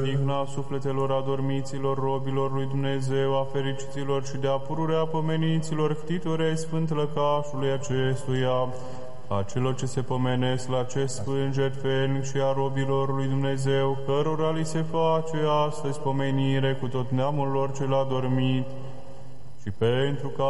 Ihna sufletelor adormiților, robilor lui Dumnezeu, a fericiților și de-a pururea pomeniților, ctitore ai sfânt lăcașului acestuia, a celor ce se pomenesc la acest sfânt jertfelnic și a robilor lui Dumnezeu, cărora li se face astăzi pomenire cu tot neamul lor cel adormit, și pentru ca